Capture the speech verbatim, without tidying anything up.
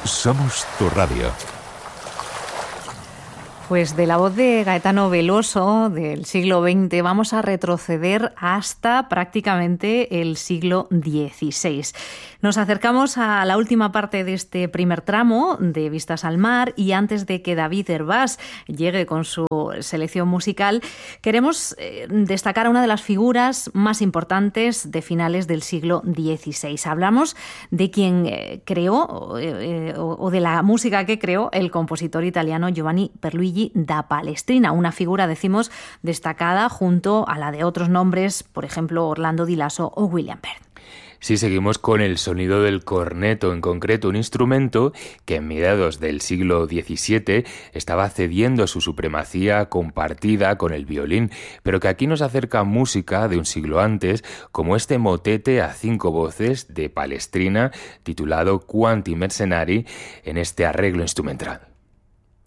Somos tu radio. Pues de la voz de Gaetano Veloso del siglo veinte vamos a retroceder hasta prácticamente el siglo dieciséis. Nos acercamos a la última parte de este primer tramo de Vistas al Mar y antes de que David Hervás llegue con su selección musical, queremos eh, destacar a una de las figuras más importantes de finales del siglo dieciséis. Hablamos de quien eh, creó eh, o, o de la música que creó el compositor italiano Giovanni Pierluigi da Palestrina, una figura, decimos, destacada junto a la de otros nombres, por ejemplo, Orlando Di Lasso o William Byrd. Sí, seguimos con el sonido del corneto, en concreto un instrumento que en mediados del siglo diecisiete estaba cediendo su supremacía compartida con el violín, pero que aquí nos acerca música de un siglo antes, como este motete a cinco voces de Palestrina titulado Quanti Mercenari en este arreglo instrumental.